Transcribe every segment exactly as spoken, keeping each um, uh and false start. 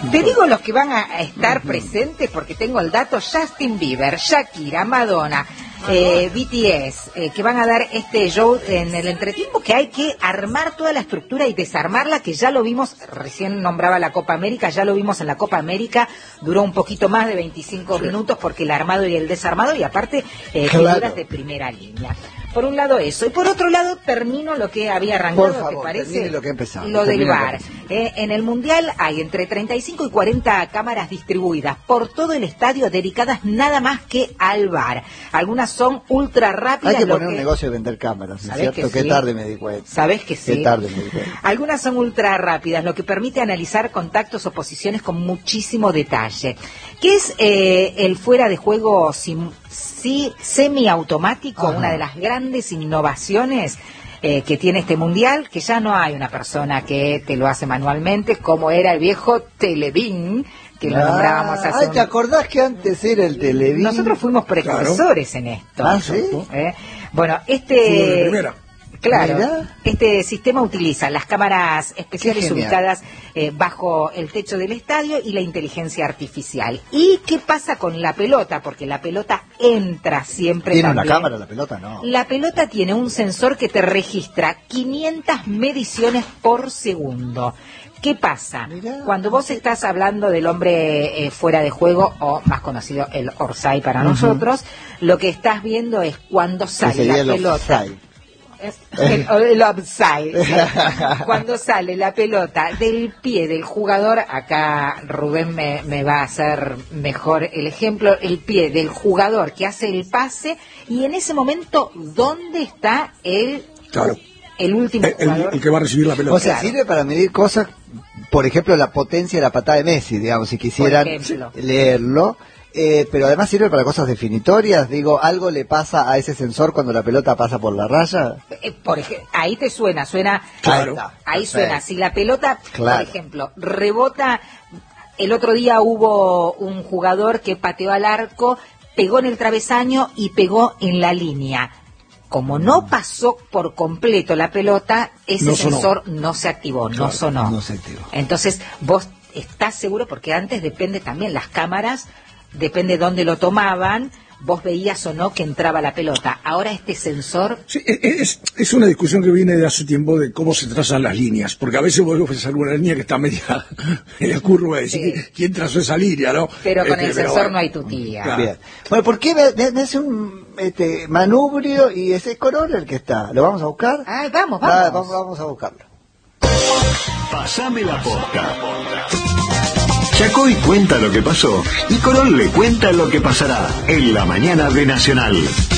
Te digo los que van a estar presentes porque tengo el dato: Justin Bieber, Shakira, Madonna, eh, B T S, eh, que van a dar este show en el entretiempo, que hay que armar toda la estructura y desarmarla, que ya lo vimos, recién nombraba la Copa América, ya lo vimos en la Copa América, duró un poquito más de veinticinco sí. minutos porque el armado y el desarmado, y aparte eh, claro. figuras de primera línea. Por un lado eso, y por otro lado termino lo que había arrancado, por favor, ¿te parece? Lo que empezamos. Lo del V A R. Eh, en el Mundial hay entre treinta y cinco y cuarenta cámaras distribuidas por todo el estadio, dedicadas nada más que al V A R. Algunas son ultra rápidas. Hay que poner que... un negocio de vender cámaras, ¿no es cierto? Qué sí? tarde me di cuenta. Sabés que sí. Qué tarde me di cuenta. Algunas son ultra rápidas, lo que permite analizar contactos o posiciones con muchísimo detalle. ¿Qué es eh, el fuera de juego sim sí, semiautomático? Ajá. Una de las grandes innovaciones eh, que tiene este mundial, que ya no hay una persona que te lo hace manualmente, como era el viejo Televín, que lo ah, nombrábamos hace ay, un... ¿te acordás que antes era el Televín? Nosotros fuimos precursores claro. en esto. ¿Ah, sí? ¿Eh? Bueno, este... primera. Claro, Mira. Este sistema utiliza las cámaras especiales ubicadas eh, bajo el techo del estadio y la inteligencia artificial. ¿Y qué pasa con la pelota? Porque la pelota entra siempre ¿Tiene también. una cámara la pelota? No. La pelota tiene un sensor que te registra quinientas mediciones por segundo. ¿Qué pasa? Mirá. Cuando vos estás hablando del hombre eh, fuera de juego, o más conocido el offside para uh-huh. nosotros, lo que estás viendo es cuando sale la pelota. Offside. El, el offside. Cuando sale la pelota del pie del jugador, acá Rubén me, me va a hacer mejor el ejemplo, el pie del jugador que hace el pase, y en ese momento, ¿dónde está el, claro. el último el, jugador? El, el que va a recibir la pelota. O sea, sirve para medir cosas, por ejemplo, la potencia de la patada de Messi, digamos, si quisieran leerlo. Eh, pero además sirve para cosas definitorias. Digo, ¿algo le pasa a ese sensor cuando la pelota pasa por la raya? Eh, por ejemplo, ahí te suena, suena, claro. ahí, ahí suena. Si la pelota, claro. por ejemplo, rebota, el otro día hubo un jugador que pateó al arco, pegó en el travesaño y pegó en la línea. Como no pasó por completo la pelota, ese no sensor no se activó, claro, no sonó. No se activó. Entonces, vos estás seguro, porque antes depende también, las cámaras, depende de dónde lo tomaban, vos veías o no que entraba la pelota. Ahora este sensor... Sí, es, es una discusión que viene de hace tiempo de cómo se trazan las líneas, porque a veces vos ves alguna línea que está media, media curva, y decir, sí. ¿quién trazó esa línea, no? Pero con este, el pero sensor bueno. no hay tu tía. Claro. Bien. Bueno, ¿por qué me, me hace un este, manubrio y ese Corol el que está? ¿Lo vamos a buscar? Ah, vamos, vamos. Ah, vamos, vamos a buscarlo. Pasame la posta. Chacoy cuenta lo que pasó y Corol le cuenta lo que pasará en la mañana de Nacional.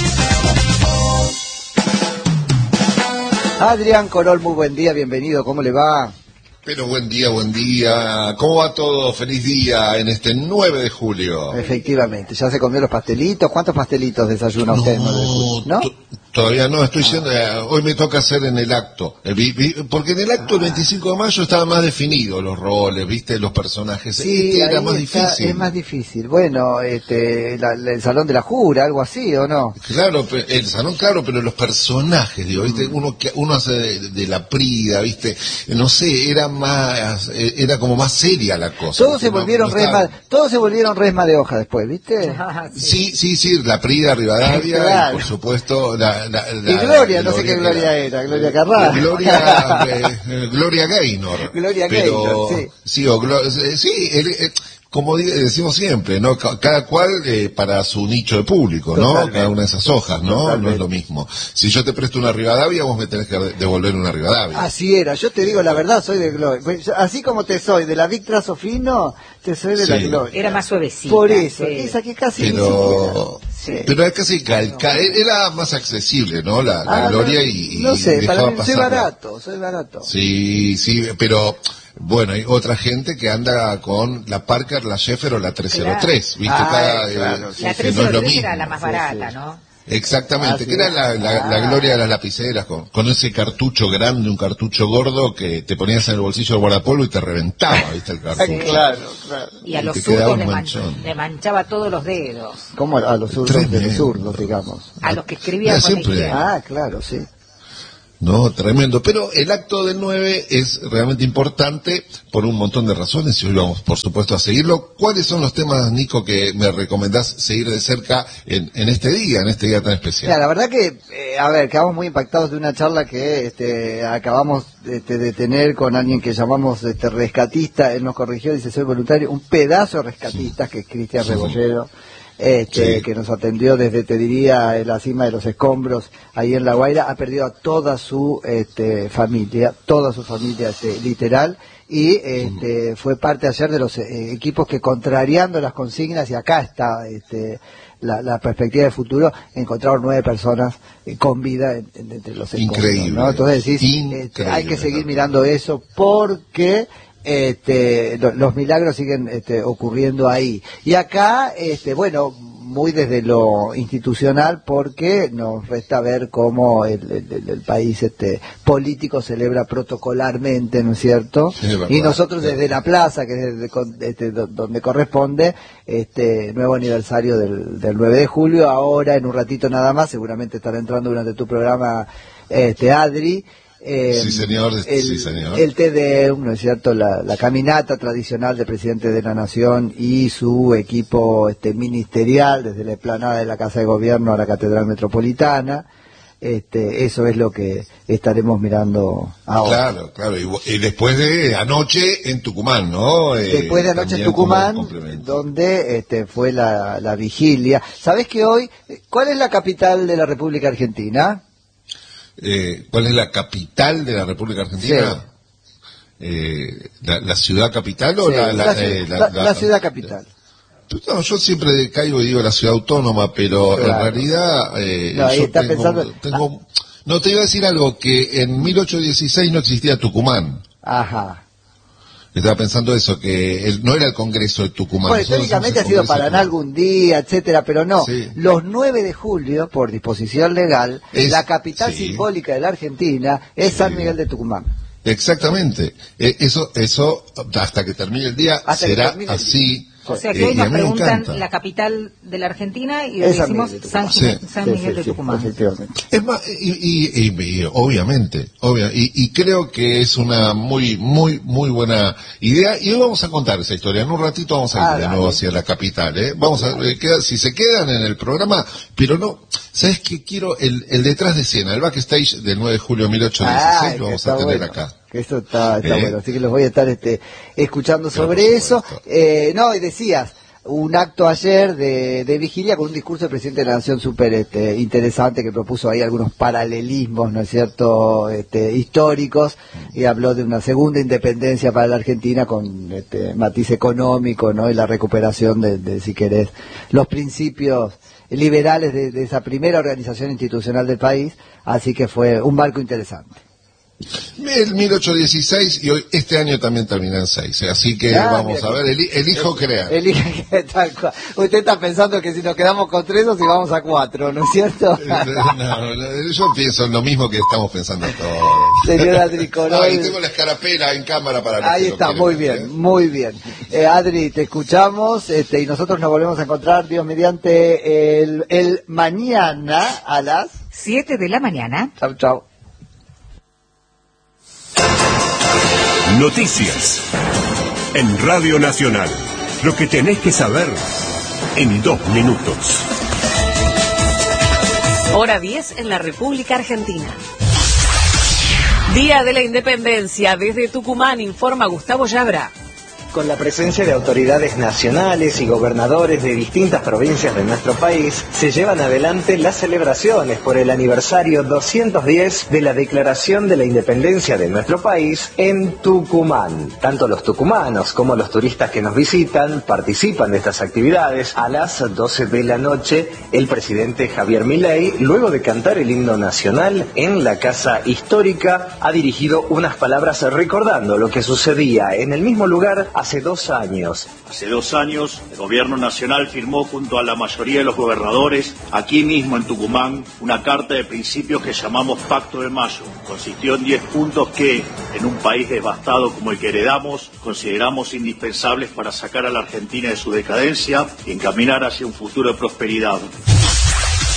Adrián Corol, muy buen día, bienvenido, ¿cómo le va? Pero buen día, buen día. ¿Cómo va todo? Feliz día en este nueve de julio. Efectivamente, ¿ya se comió los pastelitos? ¿Cuántos pastelitos desayuna no, usted? nueve de julio? ¿No? Todavía no, estoy yendo, ah. hoy me toca hacer en el acto, porque en el acto ah. el veinticinco de mayo estaban más definidos los roles, viste, los personajes, sí, este era más está, difícil. Es más difícil, bueno, este, la, la, el salón de la jura, algo así, ¿o no? Claro, el salón, claro, pero los personajes, digo, viste, mm. uno que uno hace de, de la Prida, viste, no sé, era más, era como más seria la cosa. Todos se volvieron no, no resma, todos se volvieron resma de hoja después, ¿viste? sí. sí, sí, sí, la Prida, Rivadavia, claro. y por supuesto, la La, la, y Gloria, la, no sé qué Gloria era, Gloria Carrá. Carrá. Gloria, eh, Gloria Gaynor. Gloria pero, Gaynor, sí. Sí, o, sí el, el, como decimos siempre, ¿no? Cada cual eh, para su nicho de público, ¿no? Totalmente. Cada una de esas hojas, ¿no? Totalmente. No es lo mismo. Si yo te presto una Rivadavia, vos me tenés que devolver una Rivadavia. Así era, yo te digo la verdad, soy de Gloria. Así como te soy de la Vic Trasofino, te soy de sí. la Gloria. Era más suavecita. Por eso, sí. esa que casi pero, sí. pero es casi calca, era más accesible, ¿no? La, la ah, Gloria no, y, no sé, y para mí pasarla. soy barato, soy barato. Sí, sí, pero bueno, hay otra gente que anda con la Parker, la Sheffer o la trescientos tres, claro. ¿viste? Ah, Cada, claro, eh, sí, la trescientos tres no era la más barata, sí, sí. ¿no? Exactamente, ah, que era la, la, ah. la gloria de las lapiceras, con, con ese cartucho grande, un cartucho gordo que te ponías en el bolsillo del guardapolvo y te reventaba, ¿viste? El cartucho. Sí, claro, claro. Y a los zurdos le, man, le manchaba todos los dedos. ¿Cómo a los zurdos? De los zurdos, digamos. A los que escribían con la izquierda. Ah, claro, sí. No, tremendo. Pero el acto del nueve es realmente importante por un montón de razones y hoy vamos, por supuesto, a seguirlo. ¿Cuáles son los temas, Nico, que me recomendás seguir de cerca en, en este día, en este día tan especial? Mira, la verdad que, eh, a ver, quedamos muy impactados de una charla que este, acabamos este, de tener con alguien que llamamos este, rescatista. Él nos corrigió, dice, soy voluntario, un pedazo de rescatista, que es Cristian Sí. Rebollero. Este, sí. Que nos atendió desde, te diría, en la cima de los escombros, ahí en La Guaira, ha perdido a toda su este, familia, toda su familia este, literal, y este, fue parte ayer de los eh, equipos que, contrariando las consignas, y acá está este, la, la perspectiva de futuro, encontraron nueve personas eh, con vida en, en, entre los escombros. Increíble. ¿No? Entonces decís, este, hay que seguir mirando eso porque... Este, lo, los milagros siguen este, ocurriendo ahí. Y acá, este, bueno, muy desde lo institucional, porque nos resta ver cómo el, el, el país este, político celebra protocolarmente, ¿no es cierto? Sí, es y nosotros desde la plaza, que es desde, este, donde corresponde, este nuevo aniversario del, del nueve de julio, ahora en un ratito nada más, seguramente estará entrando durante tu programa este Adri, Eh, sí, señor. El, sí, señor. el T D E U, ¿no es cierto? La, la caminata tradicional del presidente de la Nación y su equipo este, ministerial, desde la explanada de la Casa de Gobierno a la Catedral Metropolitana. Este, eso es lo que estaremos mirando ahora. Claro, claro. Y, y después de anoche en Tucumán, ¿no? Eh, después de anoche en Tucumán, donde este, fue la, la vigilia. ¿Sabés que hoy, cuál es la capital de la República Argentina? Eh, ¿Cuál es la capital de la República Argentina? Sí. Eh, la, ¿La ciudad capital o sí, la, la, la, eh, la, la, la ciudad capital? No, yo siempre caigo y digo la ciudad autónoma, pero claro. en realidad eh, no, yo está tengo, pensando... tengo ah. no te iba a decir algo, que en mil ochocientos dieciséis no existía Tucumán. Ajá. Estaba pensando eso, que el, no era el Congreso de Tucumán. Bueno, históricamente ha sido Paraná algún día, etcétera, pero no. Sí. Los nueve de julio, por disposición legal, es, la capital sí. simbólica de la Argentina es sí. San Miguel de Tucumán. Exactamente. Eh, eso, eso, hasta que termine el día, hasta será así. O sea que eh, hoy nos preguntan la capital de la Argentina y le decimos San, sí. San Miguel sí, sí, de Tucumán. Sí, es más, y, y, y, y obviamente, obvia, y, y creo que es una muy, muy, muy buena idea. Y hoy vamos a contar esa historia. En un ratito vamos a ir ah, de nuevo hacia la capital. ¿eh? Vamos a eh, queda, si se quedan en el programa, pero no, ¿sabes qué? Quiero el, el detrás de escena, el backstage del nueve de julio de mil ochocientos dieciséis, ah, lo vamos a tener bueno. acá. Eso está, está ¿Eh? bueno, así que los voy a estar este, escuchando sobre claro, eso. Eh, no, y decías, un acto ayer de, de vigilia con un discurso del presidente de la Nación súper este, interesante, que propuso ahí algunos paralelismos, ¿no es cierto?, este, históricos, y habló de una segunda independencia para la Argentina con este matiz económico, ¿no?, y la recuperación de, de si querés, los principios liberales de, de esa primera organización institucional del país, así que fue un marco interesante. El mil ochocientos dieciséis y hoy este año también termina en seis, así que ah, vamos a ver, el, elijo crear. Elijo tal cual. Usted está pensando que si nos quedamos con tres o si vamos a cuatro, ¿no es cierto? No, yo pienso en lo mismo que estamos pensando todos. Señor Adri Corol. Ahí tengo la escarapela en cámara para los Ahí está, muy bien, ver. muy bien. Eh, Adri, te escuchamos este, y nosotros nos volvemos a encontrar, Dios mediante, el, el mañana a las siete de la mañana. Chau, chau. Noticias en Radio Nacional. Lo que tenés que saber en dos minutos. Hora diez en la República Argentina. Día de la Independencia. Desde Tucumán informa Gustavo Yabra. Con la presencia de autoridades nacionales y gobernadores de distintas provincias de nuestro país, se llevan adelante las celebraciones por el aniversario doscientos diez de la Declaración de la Independencia de nuestro país en Tucumán. Tanto los tucumanos como los turistas que nos visitan participan de estas actividades. A las doce de la noche, el presidente Javier Milei, luego de cantar el himno nacional en la Casa Histórica, ha dirigido unas palabras recordando lo que sucedía en el mismo lugar hace dos años. Hace dos años, el Gobierno Nacional firmó junto a la mayoría de los gobernadores, aquí mismo en Tucumán, una carta de principios que llamamos Pacto de Mayo. Consistió en diez puntos que, en un país devastado como el que heredamos, consideramos indispensables para sacar a la Argentina de su decadencia y encaminar hacia un futuro de prosperidad.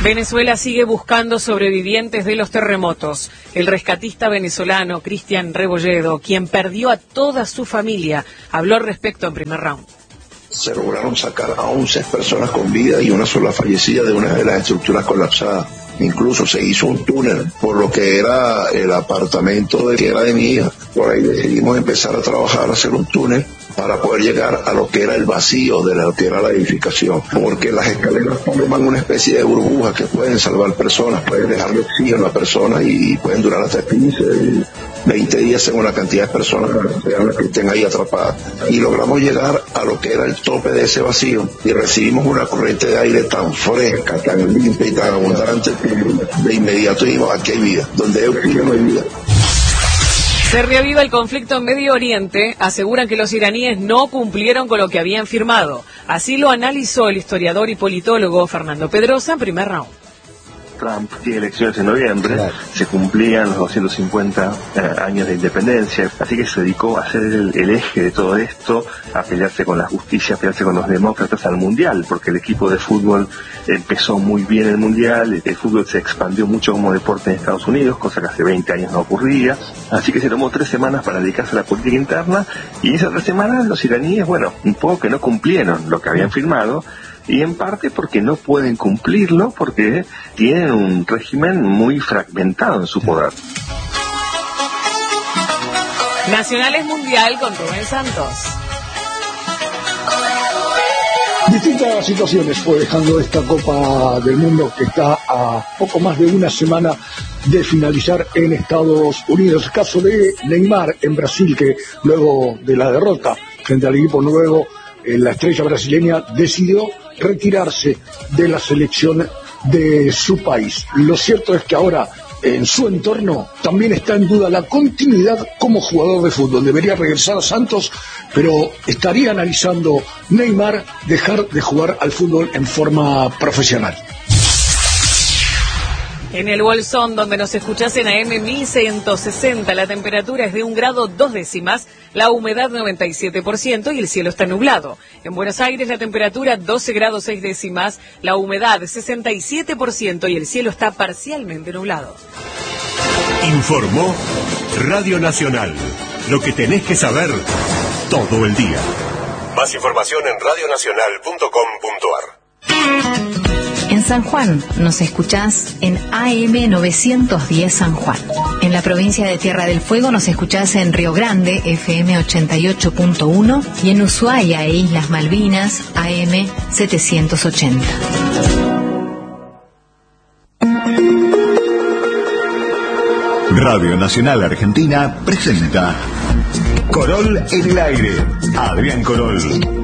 Venezuela sigue buscando sobrevivientes de los terremotos. El rescatista venezolano Cristian Rebolledo, quien perdió a toda su familia, habló al respecto en primer round. Se lograron sacar a once personas con vida y una sola fallecida de una de las estructuras colapsadas. Incluso se hizo un túnel por lo que era el apartamento de que era de mi hija. Por ahí decidimos empezar a trabajar, a hacer un túnel para poder llegar a lo que era el vacío de lo que era la edificación, porque las escaleras forman una especie de burbujas que pueden salvar personas, pueden dejarle oxígeno a personas y pueden durar hasta quince, veinte días en una cantidad de personas que estén ahí atrapadas. Y logramos llegar a lo que era el tope de ese vacío y recibimos una corriente de aire tan fresca, tan limpia y tan abundante que de inmediato dijimos, aquí hay vida, donde hay oxígeno hay vida. Se reaviva el conflicto en Medio Oriente. Aseguran que los iraníes no cumplieron con lo que habían firmado. Así lo analizó el historiador y politólogo Fernando Pedrosa en primer round. Trump tiene elecciones en noviembre, claro. Se cumplían los doscientos cincuenta eh, años de independencia, así que se dedicó a ser el, el eje de todo esto, a pelearse con la justicia, a pelearse con los demócratas al mundial, porque el equipo de fútbol empezó muy bien el mundial, el fútbol se expandió mucho como deporte en Estados Unidos, cosa que hace veinte años no ocurría, así que se tomó tres semanas para dedicarse a la política interna, y en esas tres semanas los iraníes, bueno, un poco que no cumplieron lo que habían firmado, y en parte porque no pueden cumplirlo, porque tienen un régimen muy fragmentado en su poder. Nacionales Mundial con Rubén Santos. Distintas situaciones fue dejando esta Copa del Mundo que está a poco más de una semana de finalizar en Estados Unidos. El caso de Neymar en Brasil, que luego de la derrota frente al equipo nuevo, la estrella brasileña decidió retirarse de la selección de su país. Lo cierto es que ahora en su entorno también está en duda la continuidad como jugador de fútbol. Debería regresar a Santos, pero estaría analizando Neymar dejar de jugar al fútbol en forma profesional. En el Bolsón, donde nos escuchás en A M mil ciento sesenta, la temperatura es de un grado dos décimas, la humedad noventa y siete por ciento y el cielo está nublado. En Buenos Aires la temperatura doce grados seis décimas, la humedad sesenta y siete por ciento y el cielo está parcialmente nublado. Informó Radio Nacional. Lo que tenés que saber todo el día. Más información en radio nacional punto com punto ar. En San Juan nos escuchás en A M novecientos diez San Juan. En la provincia de Tierra del Fuego nos escuchás en Río Grande, F M ochenta y ocho punto uno, y en Ushuaia e Islas Malvinas, A M setecientos ochenta. Radio Nacional Argentina presenta Corol en el aire. Adrián Corol.